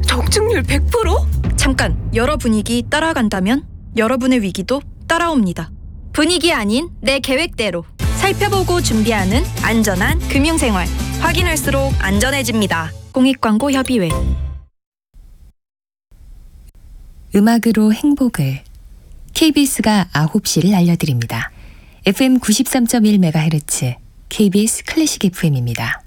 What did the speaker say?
적중률 100%? 잠깐, 여러 분위기 따라간다면 여러분의 위기도 따라옵니다. 분위기 아닌 내 계획대로 살펴보고 준비하는 안전한 금융생활. 확인할수록 안전해집니다. 공익광고협의회. 음악으로 행복을. KBS가 9시를 알려드립니다. FM 93.1MHz KBS 클래식 FM입니다.